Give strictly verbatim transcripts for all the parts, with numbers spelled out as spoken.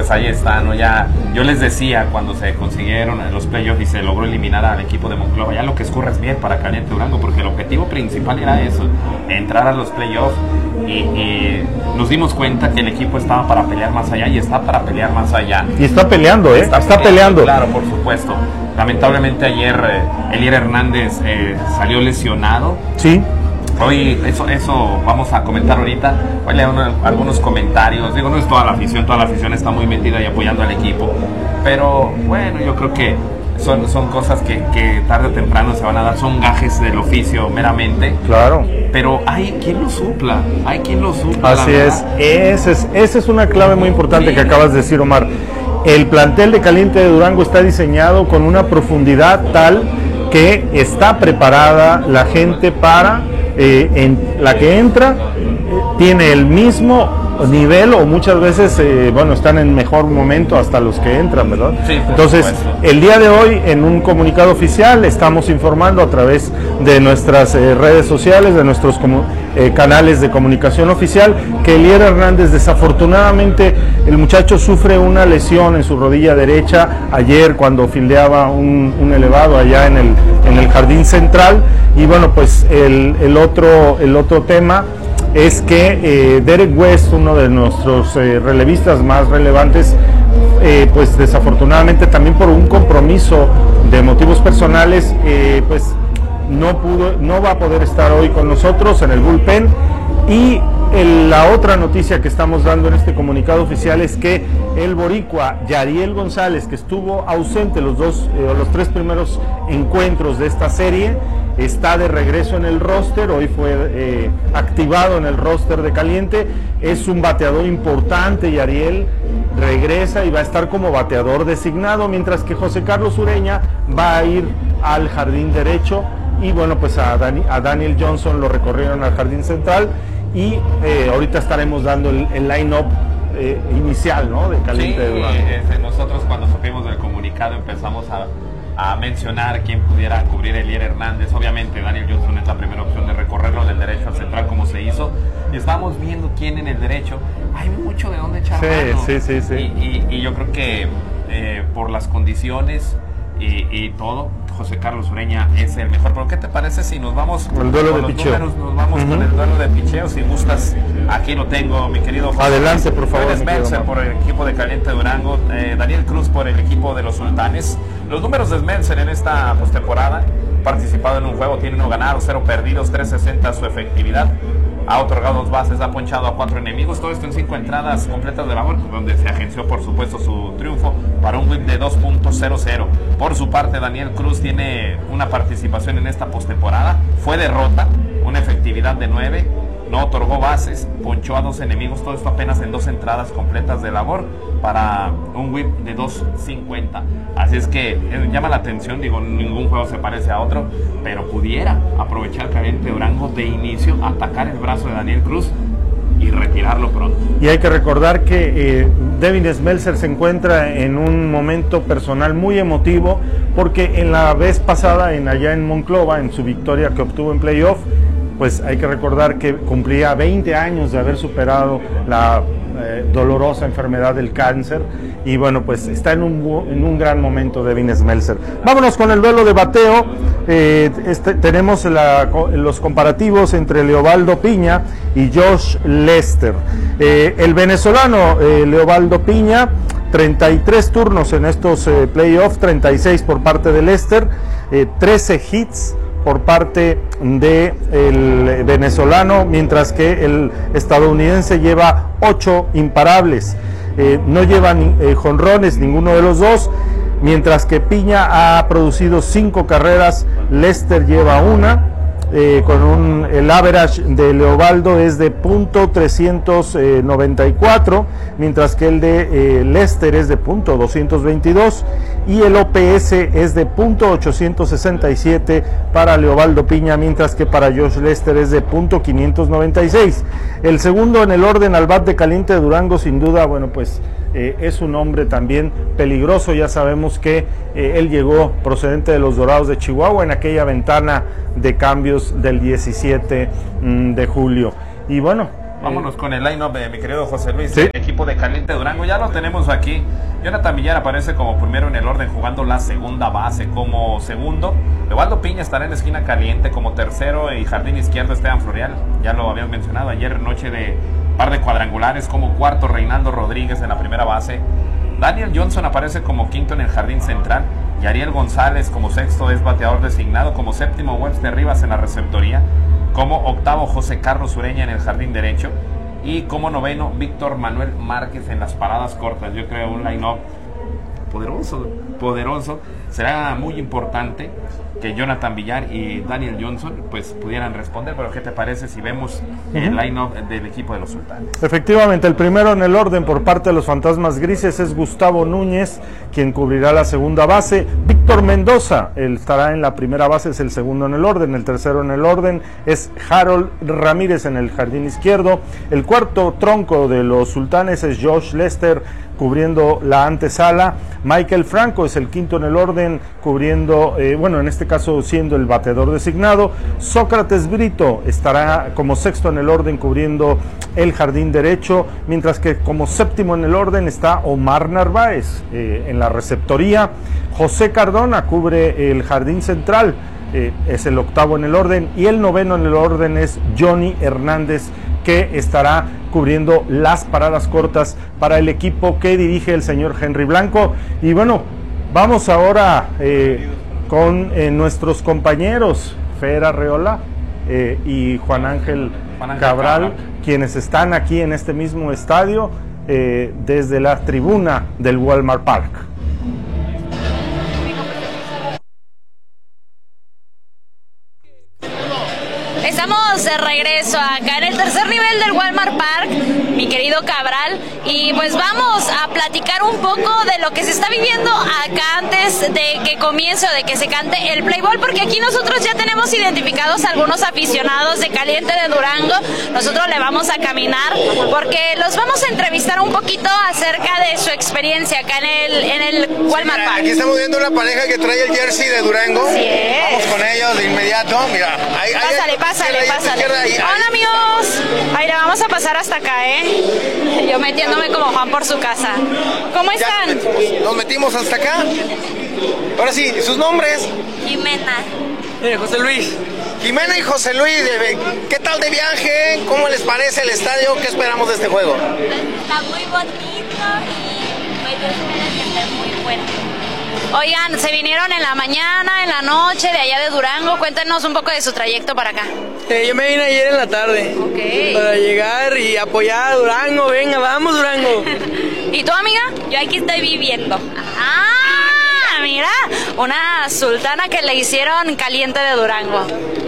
pues ahí está, ¿no? Ya, yo les decía cuando se consiguieron los playoffs y se logró eliminar al equipo de Monclova, ya lo que escurre es bien para Caliente Durango, porque el objetivo principal era eso, entrar a los playoffs, y, y nos dimos cuenta que el equipo estaba para pelear más allá, y está para pelear más allá. Y está peleando, ¿eh? Está, está peleando, peleando. Claro, por supuesto. Lamentablemente ayer eh, Elier Hernández eh, salió lesionado. Sí. Hoy, eso, eso vamos a comentar ahorita. Voy a leer uno, algunos comentarios. Digo, no es toda la afición, toda la afición está muy metida y apoyando al equipo. Pero bueno, yo creo que son, son cosas que, que tarde o temprano se van a dar. Son gajes del oficio meramente. Claro. Pero hay quien lo supla, hay quien lo supla. Así es. Esa es, esa es una clave muy importante sí. que acabas de decir, Omar. El plantel de Caliente de Durango está diseñado con una profundidad tal que está preparada la gente para... Eh, en la que entra eh, tiene el mismo nivel o muchas veces eh, bueno, están en mejor momento hasta los que entran, ¿verdad? Sí, entonces supuesto. El día de hoy en un comunicado oficial estamos informando a través de nuestras eh, redes sociales, de nuestros eh, canales de comunicación oficial, que Elier Hernández, desafortunadamente el muchacho sufre una lesión en su rodilla derecha ayer cuando fildeaba un, un elevado allá en el, en el jardín central. Y bueno, pues el, el, otro, el otro tema es que eh, Derek West, uno de nuestros eh, relevistas más relevantes, eh, pues desafortunadamente también por un compromiso de motivos personales, eh, pues no pudo, no va a poder estar hoy con nosotros en el bullpen. Y el, la otra noticia que estamos dando en este comunicado oficial es que el boricua Yariel González, que estuvo ausente los dos, eh, los tres primeros encuentros de esta serie, está de regreso en el roster. Hoy fue eh, activado en el roster de Caliente. Es un bateador importante. Yariel regresa y va a estar como bateador designado, mientras que José Carlos Ureña va a ir al jardín derecho. Y bueno, pues a, Dani, a Daniel Johnson lo recorrieron al jardín central. Y eh, ahorita estaremos dando el, el line-up eh, inicial, ¿no? De Caliente sí, de Durango. Eh, nosotros cuando supimos del comunicado empezamos a a mencionar quién pudiera cubrir Elier Hernández. Obviamente Daniel Johnson es la primera opción de recorrerlo del derecho al central como se hizo, y estábamos viendo quién en el derecho. Hay mucho de dónde echar sí, mano. Sí, sí, sí. Y, y, y yo creo que eh, por las condiciones y, y todo, José Carlos Ureña es el mejor. Pero ¿qué te parece si nos vamos el duelo con de los picheo? números? Nos vamos uh-huh. con el duelo de picheo. Si gustas, aquí lo tengo, mi querido José. Adelante, por favor. Smeltzer por el equipo de Caliente Durango, eh, Daniel Cruz por el equipo de los Sultanes. Los números de Smeltzer en esta postemporada: participado en un juego, tiene uno ganado, cero perdidos, tres sesenta su efectividad. Ha otorgado dos bases, ha ponchado a cuatro enemigos, todo esto en cinco entradas completas de labor, donde se agenció por supuesto su triunfo para un whip de dos punto cero cero. Por su parte, Daniel Cruz tiene una participación en esta postemporada, fue derrota, una efectividad de nueve, no otorgó bases, ponchó a dos enemigos, todo esto apenas en dos entradas completas de labor para un whip de dos cincuenta. Así es que eh, llama la atención, digo, ningún juego se parece a otro, pero pudiera aprovechar Caliente Durango de inicio, atacar el brazo de Daniel Cruz y retirarlo pronto. Y hay que recordar que eh, Devin Smeltzer se encuentra en un momento personal muy emotivo, porque en la vez pasada, en allá en Monclova, en su victoria que obtuvo en playoff, pues hay que recordar que cumplía veinte años de haber superado la eh, dolorosa enfermedad del cáncer, y bueno, pues está en un, en un gran momento Devin Smeltzer. Vámonos con el duelo de bateo. Eh, este, tenemos la, los comparativos entre Leobaldo Piña y Josh Lester. Eh, el venezolano eh, Leobaldo Piña, treinta y tres turnos en estos eh, playoffs, treinta y seis por parte de Lester, eh, trece hits por parte del venezolano, mientras que el estadounidense lleva ocho imparables. Eh, no llevan eh, jonrones ninguno de los dos, mientras que Piña ha producido cinco carreras, Lester lleva una. Eh, con un, el average de Leobaldo es de punto trescientos noventa y cuatro, mientras que el de eh, Lester es de punto doscientos veintidós, y el O P S es de punto ochocientos sesenta y siete para Leobaldo Piña, mientras que para Josh Lester es de punto quinientos noventa y seis. El segundo en el orden al bat de Caliente de Durango, sin duda, bueno, pues eh, es un hombre también peligroso. Ya sabemos que eh, él llegó procedente de los Dorados de Chihuahua en aquella ventana de cambios del diecisiete de julio. Y bueno, Vámonos con el line-up de mi querido José Luis, ¿Sí? el equipo de Caliente Durango. Ya lo tenemos aquí. Jonathan Villar aparece como primero en el orden, jugando la segunda base. Como segundo, Evaldo Piña estará en la esquina caliente. Como tercero y jardín izquierdo, Esteban Florial. Ya lo habías mencionado ayer, noche de par de cuadrangulares. Como cuarto, Reinaldo Rodríguez en la primera base. Daniel Johnson aparece como quinto en el jardín central. Y Ariel González como sexto es bateador designado. Como séptimo, Webster Rivas en la receptoría. Como octavo, José Carlos Ureña en el jardín derecho. Y como noveno, Víctor Manuel Márquez en las paradas cortas. Yo creo un line-up poderoso, poderoso. Será muy importante que Jonathan Villar y Daniel Johnson pues pudieran responder, pero ¿qué te parece si vemos uh-huh. el line-up del equipo de los Sultanes? Efectivamente, el primero en el orden por parte de los Fantasmas Grises es Gustavo Núñez, quien cubrirá la segunda base. Víctor Mendoza, él estará en la primera base, es el segundo en el orden. El tercero en el orden es Harold Ramírez en el jardín izquierdo. El cuarto tronco de los Sultanes es Josh Lester, cubriendo la antesala. Michael Franco es el quinto en el orden, cubriendo, eh, bueno, en este caso siendo el bateador designado. Sócrates Brito estará como sexto en el orden, cubriendo el jardín derecho, mientras que como séptimo en el orden está Omar Narváez eh, en la receptoría. José Cardona cubre el jardín central, eh, es el octavo en el orden, y el noveno en el orden es Johnny Hernández, que estará cubriendo las paradas cortas para el equipo que dirige el señor Henry Blanco. Y bueno, vamos ahora eh, con eh, nuestros compañeros Fer Arreola eh, y Juan Ángel, Juan Ángel Cabral, Cabral, quienes están aquí en este mismo estadio eh, desde la tribuna del Walmart Park. Estamos de regreso acá en el tercer nivel del Walmart Park, mi querido Cabral, y pues vamos a platicar un poco de lo que se está viviendo acá antes de que comience o de que se cante el play ball, porque aquí nosotros ya tenemos identificados algunos aficionados de Caliente de Durango. Nosotros le vamos a caminar porque los vamos a entrevistar un poquito acerca de su experiencia acá en el, en el Walmart sí, Park. Aquí estamos viendo una pareja que trae el jersey de Durango. Sí es. Vamos con ellos de inmediato. Mira, ahí, pásale, ahí, pásale, ahí, pásale. Ahí, ahí. Hola amigos. Ay, le vamos a pasar hasta acá, ¿eh? Yo metiéndome como Juan por su casa. ¿Cómo están? Ya nos metimos, nos metimos hasta acá. Ahora sí, sus nombres. Jimena. Eh, José Luis. Jimena y José Luis, ¿qué tal de viaje? ¿Cómo les parece el estadio? ¿Qué esperamos de este juego? Está muy bonito y pues yo espero que esté muy bueno. Oigan, se vinieron en la mañana, en la noche, de allá de Durango. Cuéntenos un poco de su trayecto para acá. Eh, yo me vine ayer en la tarde. Ok. Para llegar y apoyar a Durango. Venga, vamos Durango. ¿Y tú, amiga? Yo aquí estoy viviendo. Ah, mira, una sultana que le hicieron Caliente de Durango.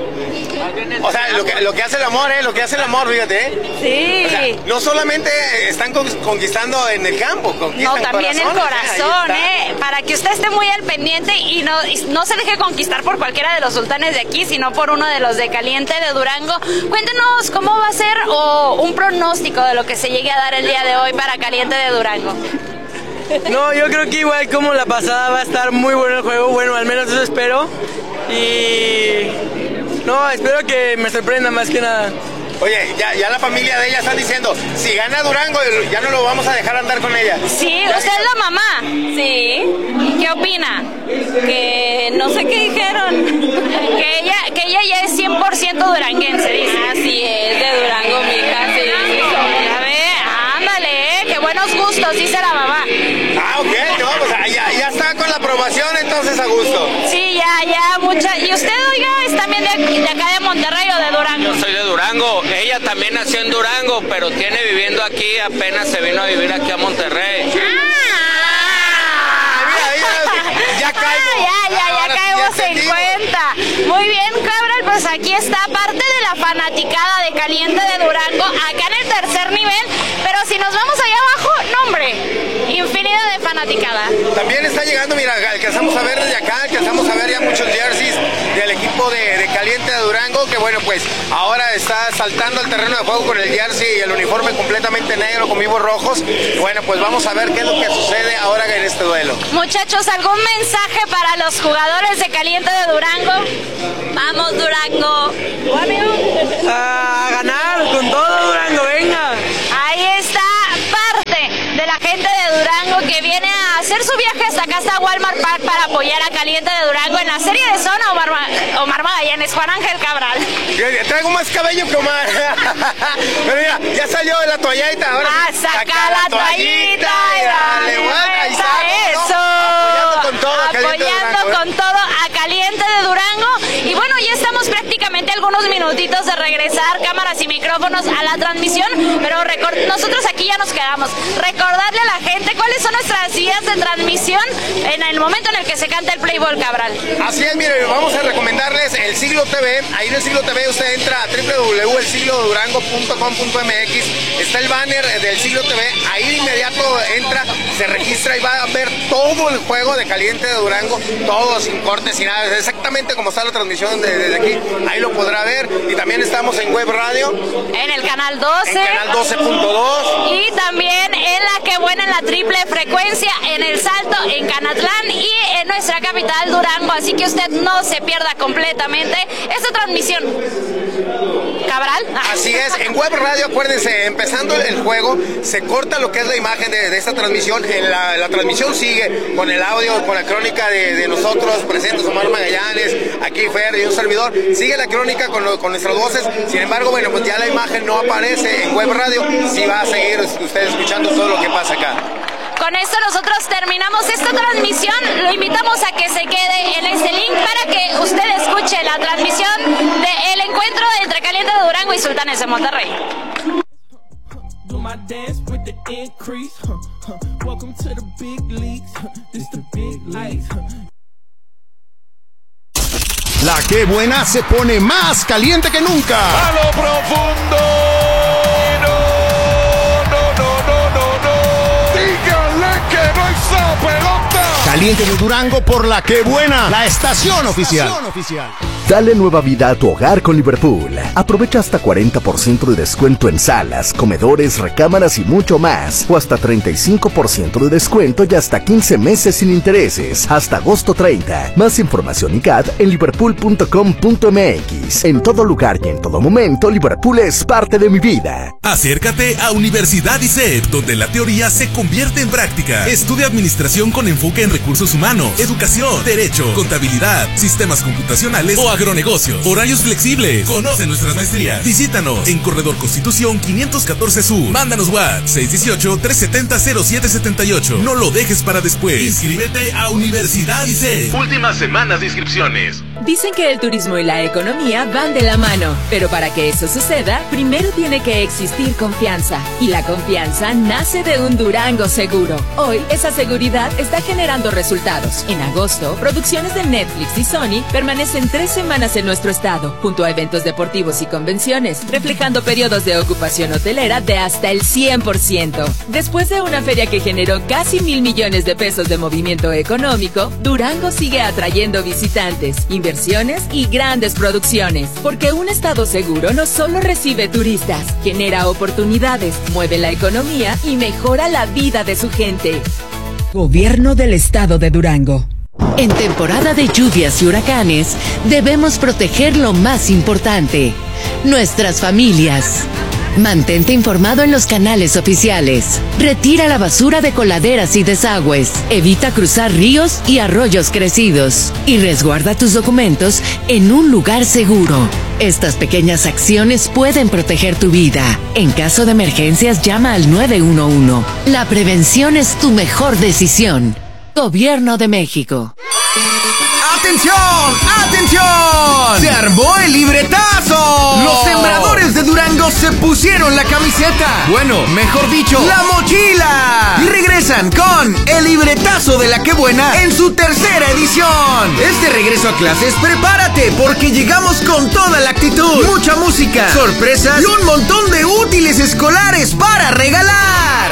O sea, lo que, lo que hace el amor, ¿eh? Lo que hace el amor, fíjate, ¿eh? Sí. O sea, no solamente están conquistando en el campo, conquistan no, también el corazón, ¿eh? ¿eh? Para que usted esté muy al pendiente y no, y no se deje conquistar por cualquiera de los sultanes de aquí, sino por uno de los de Caliente de Durango. Cuéntenos cómo va a ser o un pronóstico de lo que se llegue a dar el día de hoy para Caliente de Durango. No, yo creo que igual como la pasada va a estar muy bueno el juego. Bueno, al menos eso espero. Y... no, espero que me sorprenda más que nada. Oye, ya, ya la familia de ella están diciendo, si gana Durango, ya no lo vamos a dejar andar con ella. Sí, usted es la mamá. Sí. ¿Qué opina? Que no sé qué dijeron. Que ella, que ella ya es cien por ciento duranguense, dice. Así es, de Durango, mija, sí. A ver, ándale, ¿eh? Qué buenos gustos, dice la mamá. Ah, ok, no, pues ya, ya está con la aprobación, entonces a gusto. Sí, ya, ya, mucha. ¿Y usted, oiga, es también de, de acá de Monterrey o de Durango? Yo soy de Durango, ella también nació en Durango, pero tiene viviendo aquí, apenas se vino a vivir aquí a Monterrey. ¡Ah! Mira, mira, ya caemos. Ah, ya, ya, Ahora ya sí, caemos ya en entendimos. cuenta. Muy bien, Cabral, pues aquí está parte de la fanaticada de Caliente de Durango, acá en el tercer nivel, pero si nos vamos allá abajo, no hombre, infinidad de fanáticos. fanaticada. También está llegando, mira, alcanzamos a ver desde acá, alcanzamos a ver ya muchos jerseys del equipo de, de Caliente de Durango, que bueno, pues ahora está saltando al terreno de juego con el jersey y el uniforme completamente negro con vivos rojos. Y bueno, pues vamos a ver qué es lo que sucede ahora en este duelo. Muchachos, ¿algún mensaje para los jugadores de Caliente de Durango? Vamos, Durango. A ganar con todo, Durango, venga. Ahí está parte de la gente de Durango que viene a hacer su viaje hasta acá, hasta Walmart Park, para apoyar a Caliente de Durango en la serie de zona. Omar, Omar Magallanes, Juan Ángel Cabral. Yo traigo más cabello que Omar. Pero mira, ya salió de la toallita. Ahora ah, sí, saca, saca la, la toallita, toallita y dale, vuelta, ahí está, eso. ¿no? Apoyando con todo, apoyando Durango, con ¿eh? todo a Caliente de Durango. Y bueno, ya estamos prácticamente algunos minutitos de regresar cámaras y micrófonos a la transmisión, pero nosotros aquí ya nos quedamos. Recordarle a la gente cuáles son nuestras vías de transmisión en el momento en el que se canta el Play Ball, Cabral. Así es, mire, vamos a recomendarles el Siglo T V. Ahí en el Siglo T V usted entra a doble u doble u doble u punto el siglo durango punto com punto m x. Está el banner del Siglo T V. Ahí de inmediato entra, se registra y va a ver todo el juego de Caliente de Durango, todo sin cortes, sin nada. Exactamente como está la transmisión desde aquí. Ahí lo podrá ver. Y también estamos en web radio. En el canal doce. En canal doce punto dos. Y también en la que buena en la triple frecuencia, en El Salto, en Canatlán y en nuestra capital Durango. Así que usted no se pierda completamente esta transmisión. Cabral. Así es, en web radio, acuérdense, empezando el juego, se corta lo que es la imagen de, de esta transmisión. La, la transmisión sigue con el audio, con la crónica de, de nosotros presentes, Omar Magallanes, aquí Fer y un servidor. Sigue la crónica con, lo, con nuestras voces. Sin embargo, bueno, pues ya la imagen no aparece en web radio. Sí va a seguir usted escuchando todo lo que pasa acá. Con esto nosotros terminamos esta transmisión. Lo invitamos a que se quede en este link para que usted escuche la transmisión del encuentro entre Caliente de Durango y Sultanes de Monterrey. La que buena se pone más caliente que nunca. A lo profundo. Caliente de Durango por La que buena, la estación oficial. oficial. Dale nueva vida a tu hogar con Liverpool. Aprovecha hasta cuarenta por ciento de descuento en salas, comedores, recámaras y mucho más. O hasta treinta y cinco por ciento de descuento y hasta quince meses sin intereses. Hasta agosto treinta. Más información y C A D en liverpool punto com punto m x. En todo lugar y en todo momento, Liverpool es parte de mi vida. Acércate a Universidad I C E P, donde la teoría se convierte en práctica. Estudia administración con enfoque en recursos humanos, educación, derecho, contabilidad, sistemas computacionales o agronegocios. Horarios flexibles. Conoce nuestras maestrías. Visítanos en Corredor Constitución quinientos catorce Sur. Mándanos WhatsApp seis uno ocho, tres siete cero, cero siete siete ocho. No lo dejes para después. Inscríbete a Universidad I C E P. Últimas semanas de inscripciones. Dicen que el turismo y la economía van de la mano, pero para que eso suceda, primero tiene que existir confianza. Y la confianza nace de un Durango seguro. Hoy, esa seguridad está generando resultados. En agosto, producciones de Netflix y Sony permanecen tres semanas en nuestro estado, junto a eventos deportivos y convenciones, reflejando periodos de ocupación hotelera de hasta el cien por ciento. Después de una feria que generó casi mil millones de pesos de movimiento económico, Durango sigue atrayendo visitantes, inversiones y grandes producciones, porque un estado seguro no solo recibe turistas, genera oportunidades, mueve la economía y mejora la vida de su gente. Gobierno del Estado de Durango. En temporada de lluvias y huracanes, debemos proteger lo más importante, nuestras familias. Mantente informado en los canales oficiales. Retira la basura de coladeras y desagües. Evita cruzar ríos y arroyos crecidos. Y resguarda tus documentos en un lugar seguro. Estas pequeñas acciones pueden proteger tu vida. En caso de emergencias, llama al nueve uno uno. La prevención es tu mejor decisión. Gobierno de México. ¡Atención! ¡Atención! ¡Se armó el libretazo! Los sembradores de Durango se pusieron la camiseta. Bueno, mejor dicho, la mochila. Y regresan con el libretazo de La que buena en su tercera edición. Este regreso a clases, prepárate porque llegamos con toda la actitud. Mucha música, sorpresas y un montón de útiles escolares para regalar. Muy pronto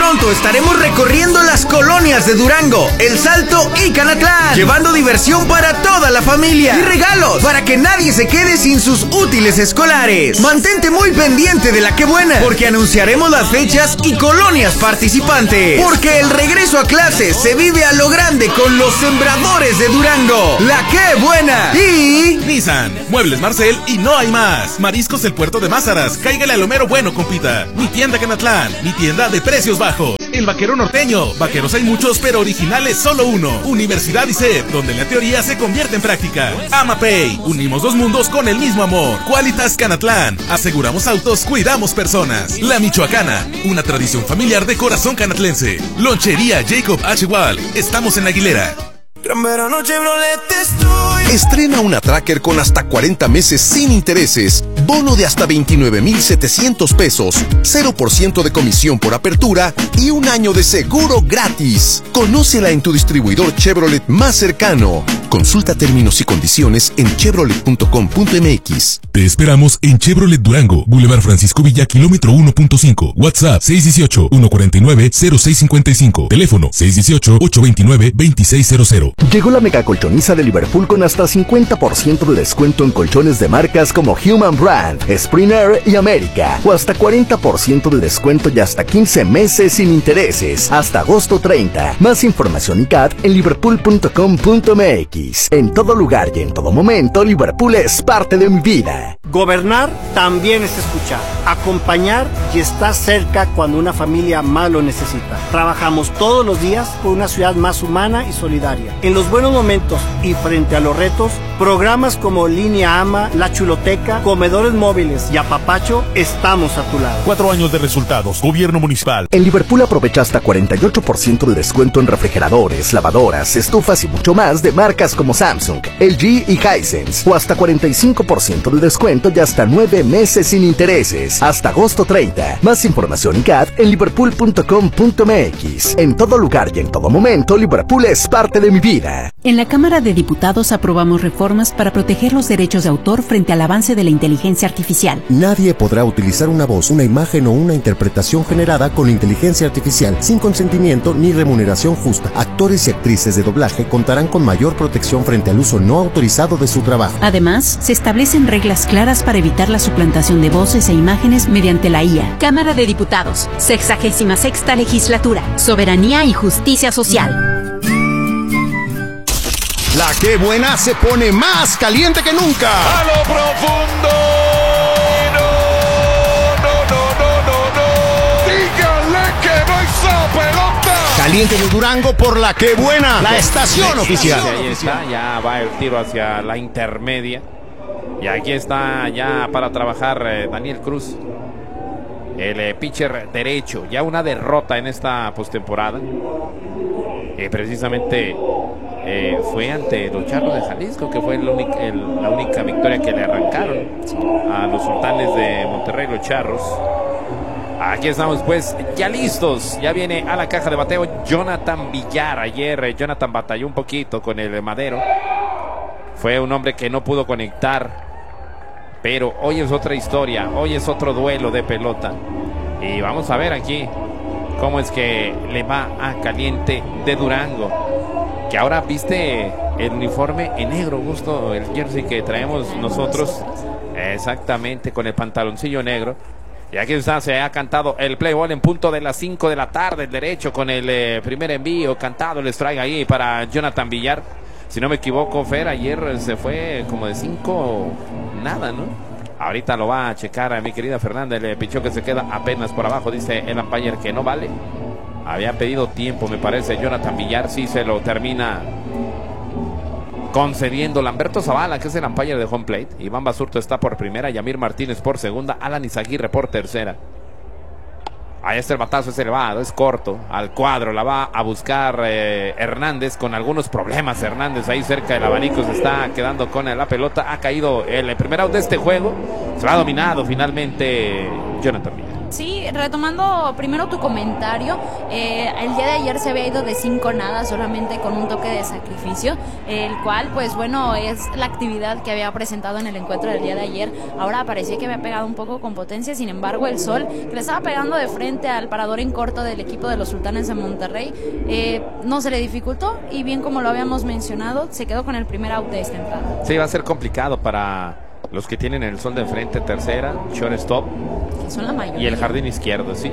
pronto estaremos recorriendo las colonias de Durango, El Salto y Canatlán, llevando diversión para toda la familia y regalos para que nadie se quede sin sus útiles escolares. Mantente muy pendiente de La Qué Buena, porque anunciaremos las fechas y colonias participantes. Porque el regreso a clases se vive a lo grande con los Sembradores de Durango. La Qué Buena y Nissan, Muebles Marcel y no hay más. Mariscos El Puerto de Mázaras, cáigale a lo mero bueno, compita. Mi tienda Canatlán, mi tienda de precios bajos. El Vaquero Norteño, vaqueros hay muchos, pero originales solo uno. Universidad I C E P, donde la teoría se convierte en práctica. AmaPay, unimos dos mundos con el mismo amor. Qualitas Canatlán, aseguramos autos, cuidamos personas. La Michoacana, una tradición familiar de corazón canatlense. Lonchería Jacob H. Wall, estamos en Aguilera. Gran verano Chevrolet estoy. Estrena una Tracker con hasta cuarenta meses sin intereses, bono de hasta veintinueve mil setecientos pesos, cero por ciento de comisión por apertura y un año de seguro gratis. Conócela en tu distribuidor Chevrolet más cercano. Consulta términos y condiciones en chevrolet punto com punto m x. Te esperamos en Chevrolet Durango, Boulevard Francisco Villa, kilómetro uno punto cinco. WhatsApp seis uno ocho, uno cuatro nueve, cero seis cinco cinco. Teléfono seis uno ocho, ocho dos nueve, dos seis cero cero. Llegó la mega colchoniza de Liverpool con hasta cincuenta por ciento de descuento en colchones de marcas como Human Brand, Springer y América. O hasta cuarenta por ciento de descuento y hasta quince meses sin intereses. Hasta agosto treinta. Más información y C A T en liverpool punto com punto m x. En todo lugar y en todo momento, Liverpool es parte de mi vida. Gobernar también es escuchar, acompañar y estar cerca cuando una familia más lo necesita. Trabajamos todos los días por una ciudad más humana y solidaria. En los buenos momentos y frente a los retos, programas como Línea Ama, La Chuloteca, Comedores Móviles y Apapacho, estamos a tu lado. Cuatro años de resultados. Gobierno municipal. En Liverpool aprovecha hasta cuarenta y ocho por ciento de descuento en refrigeradores, lavadoras, estufas y mucho más de marcas como Samsung, L G y Hisense. O hasta cuarenta y cinco por ciento de descuento y hasta nueve meses sin intereses. Hasta agosto treinta. Más información y C A T en liverpool punto com punto m x. En todo lugar y en todo momento, Liverpool es parte de mi vida. En la Cámara de Diputados aprobamos reformas para proteger los derechos de autor frente al avance de la inteligencia artificial. Nadie podrá utilizar una voz, una imagen o una interpretación generada con inteligencia artificial sin consentimiento ni remuneración justa. Actores y actrices de doblaje contarán con mayor protección frente al uso no autorizado de su trabajo. Además, se establecen reglas claras para evitar la suplantación de voces e imágenes mediante la I A. Cámara de Diputados, sexagésima sexta legislatura, soberanía y justicia social. La Qué Buena se pone más caliente que nunca. A lo profundo. No, no, no, no, no, no. Díganle que no hizo pelota. Caliente de Durango por La Qué Buena, la estación oficial. Ahí está, ya va el tiro hacia la intermedia. Y aquí está ya para trabajar eh, Daniel Cruz, el eh, pitcher derecho. Ya una derrota en esta postemporada. Eh, precisamente eh, fue ante los Charros de Jalisco, que fue el único, el, la única victoria que le arrancaron a los Sultanes de Monterrey, los Charros. Aquí estamos pues ya listos. Ya viene a la caja de bateo Jonathan Villar. Ayer eh, Jonathan batalló un poquito con el Madero. Fue un hombre que no pudo conectar. Pero hoy es otra historia. Hoy es otro duelo de pelota. Y vamos a ver aquí cómo es que le va a Caliente de Durango. Que ahora viste el uniforme en negro, Gusto, el jersey que traemos nosotros. Exactamente, con el pantaloncillo negro. Y aquí está, se ha cantado el play ball en punto de las cinco de la tarde. El derecho con el eh, primer envío cantado. Les traiga ahí para Jonathan Villar. Si no me equivoco, Fer, ayer se fue como de cinco nada, ¿no? Ahorita lo va a checar a mi querida Fernanda. El pichó que se queda apenas por abajo. Dice el umpire que no vale. Había pedido tiempo, me parece. Jonathan Villar sí se lo termina concediendo. Lamberto Zavala, que es el umpire de home plate. Iván Basurto está por primera. Yamir Martínez por segunda. Alan Izaguirre por tercera. Ahí está el batazo, es elevado, es corto. Al cuadro la va a buscar eh, Hernández, con algunos problemas. Hernández ahí cerca del abanico se está quedando con la pelota. Ha caído el primer out de este juego. Se lo ha dominado finalmente Jonathan Villar. Sí, retomando primero tu comentario, eh, el día de ayer se había ido de cinco nada, solamente con un toque de sacrificio, el cual, pues bueno, es la actividad que había presentado en el encuentro del día de ayer. Ahora parecía que había pegado un poco con potencia, sin embargo el sol, que le estaba pegando de frente al parador en corto del equipo de los Sultanes de Monterrey, eh, no se le dificultó, y bien como lo habíamos mencionado, se quedó con el primer out de esta entrada. Sí, va a ser complicado para los que tienen el sol de frente, tercera, shortstop, que son la mayoría, y el jardín izquierdo, sí.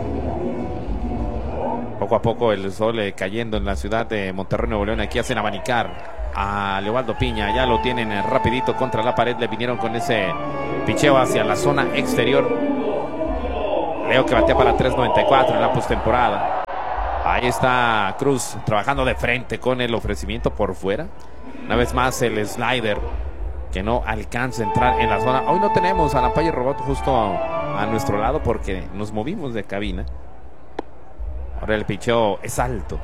Poco a poco el sol eh, cayendo en la ciudad de Monterrey, Nuevo León. Aquí hacen abanicar a Leobaldo Piña, ya lo tienen eh, rapidito contra la pared, le vinieron con ese picheo hacia la zona exterior. Leo que batea para tres noventa y cuatro en la postemporada. Ahí está Cruz trabajando de frente con el ofrecimiento por fuera. Una vez más el slider que no alcanza a entrar en la zona. Hoy no tenemos a la Lampalle Robot justo a, a nuestro lado porque nos movimos de cabina. Ahora el picheo es alto.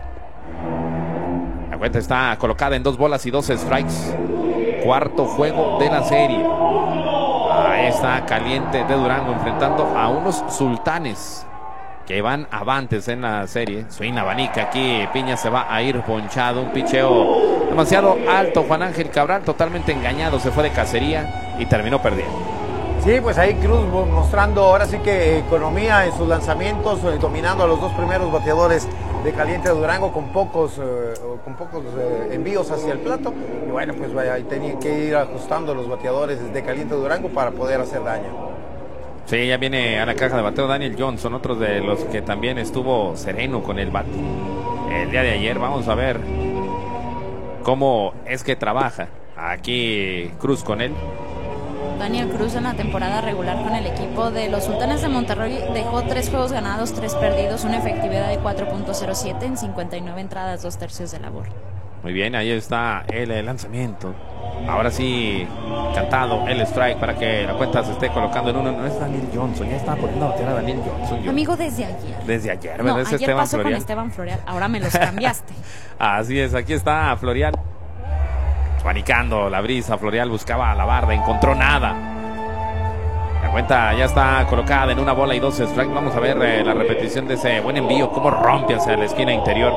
La cuenta está colocada en dos bolas y dos strikes. Cuarto juego de la serie. Ahí está Caliente de Durango enfrentando a unos Sultanes que van avantes en la serie. Swing abanica aquí, Piña se va a ir ponchado. Un picheo demasiado alto. Juan Ángel Cabral totalmente engañado, se fue de cacería y terminó perdiendo. Sí, pues ahí Cruz mostrando ahora sí que economía en sus lanzamientos, eh, dominando a los dos primeros bateadores de Caliente de Durango con pocos, eh, con pocos eh, envíos hacia el plato. Y bueno, pues vaya, ahí tenían que ir ajustando los bateadores de Caliente de Durango para poder hacer daño. Sí, ya viene a la caja de bateo Daniel Johnson, otro de los que también estuvo sereno con el bate el día de ayer. Vamos a ver cómo es que trabaja aquí Cruz con él. Daniel Cruz en la temporada regular con el equipo de los Sultanes de Monterrey dejó tres juegos ganados, tres perdidos, una efectividad de cuatro punto cero siete en cincuenta y nueve entradas, dos tercios de labor. Muy bien, ahí está el, el lanzamiento. Ahora sí, cantado el strike para que la cuenta se esté colocando en uno. No es Daniel Johnson, ya está poniendo a batear a Daniel Johnson. Yo. Amigo, desde ayer. Desde ayer, no, ¿verdad? Es ayer Esteban pasó Florial. con Esteban Florial, ahora me los cambiaste. Así es, aquí está Florial. Abanicando la brisa, Florial buscaba a la barda, encontró nada. La cuenta ya está colocada en una bola y dos strikes. Vamos a ver eh, la repetición de ese buen envío, cómo rompe hacia la esquina interior.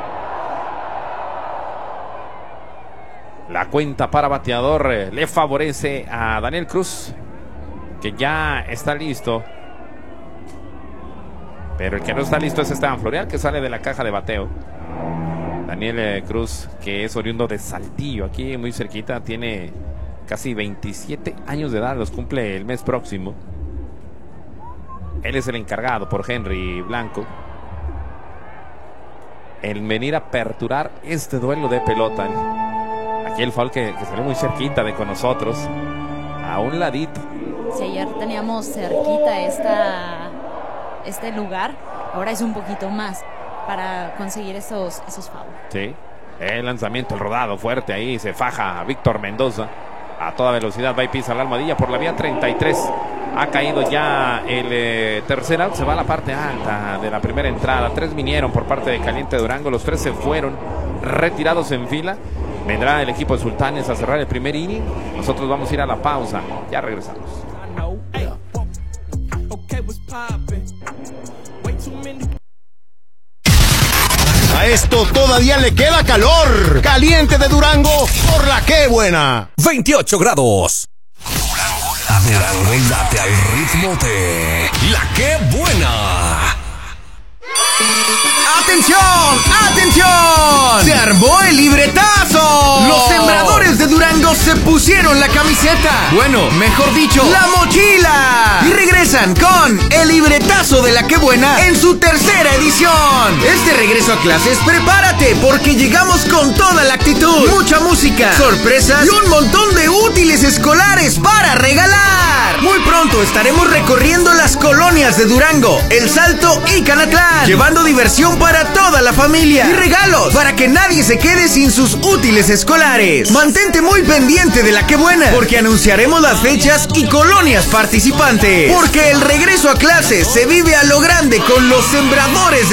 La cuenta para bateador eh, le favorece a Daniel Cruz, que ya está listo. Pero el que no está listo es Esteban Florial, que sale de la caja de bateo. Daniel eh, Cruz, que es oriundo de Saltillo, aquí muy cerquita, tiene casi veintisiete años de edad, los cumple el mes próximo. Él es el encargado por Henry Blanco en venir a aperturar este duelo de pelota. Aquí el foul que, que salió muy cerquita de con nosotros, a un ladito. Si ayer teníamos cerquita esta, este lugar, ahora es un poquito más para conseguir esos, esos fouls. Sí, el lanzamiento, el rodado fuerte ahí, se faja a Víctor Mendoza. A toda velocidad va y pisa la almohadilla por la vía treinta y tres. Ha caído ya el eh, tercer out. Se va a la parte alta de la primera entrada. Tres vinieron por parte de Caliente Durango. Los tres se fueron retirados en fila. Vendrá el equipo de Sultanes a cerrar el primer inning. Nosotros vamos a ir a la pausa. Ya regresamos. A esto todavía le queda calor. Caliente de Durango por la que buena. veintiocho grados. Durango late, Durango late al ritmo de la que buena. ¡Atención! ¡Atención! ¡Se armó el libretazo! Los sembradores de Durango se pusieron la camiseta. Bueno, mejor dicho, la mochila. Y regresan con el libretazo de la que buena en su tercera edición. Este regreso a clases, prepárate porque llegamos con toda la actitud. Mucha música, sorpresas y un montón de útiles escolares para regalar. Muy pronto estaremos recorriendo las colonias de Durango, El Salto y Canatlán, llevando diversión para toda la familia y regalos para que nadie se quede sin sus útiles escolares. Mantente muy pendiente de la que buena porque anunciaremos las fechas y colonias participantes. Porque el regreso a clases se vive a lo grande con los sembradores de Durango.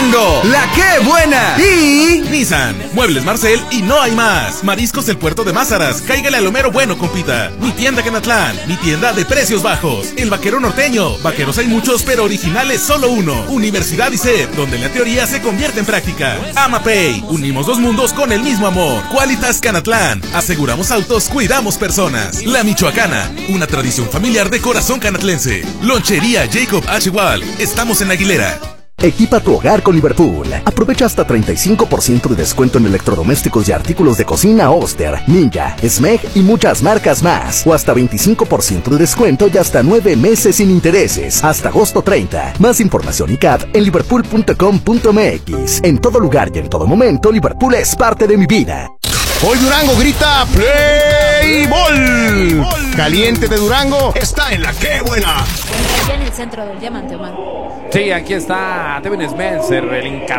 Durango, la que buena. Y Nissan, Muebles Marcel y no hay más. Mariscos El Puerto de Mázaras, cáigale a lo mero bueno, compita. Mi tienda Canatlán, mi tienda de precios bajos. El Vaquero Norteño, vaqueros hay muchos, pero originales solo uno. Universidad I C E P, donde la teoría se convierte en práctica. AmaPay, unimos dos mundos con el mismo amor. Qualitas Canatlán, aseguramos autos, cuidamos personas. La Michoacana, una tradición familiar de corazón canatlense. Lonchería Jacob H. Wall, estamos en Aguilera. Equipa tu hogar con Liverpool. Aprovecha hasta treinta y cinco por ciento de descuento en electrodomésticos y artículos de cocina Oster, Ninja, Smeg y muchas marcas más. O hasta veinticinco por ciento de descuento y hasta nueve meses sin intereses. Hasta agosto treinta. Más información y C A T en liverpool punto com punto m x. En todo lugar y en todo momento, Liverpool es parte de mi vida. Hoy Durango grita Play Ball. Caliente de Durango está en la que buena. Ya en el centro del diamante, Omar. Sí, aquí está Devin Spencer, el encargado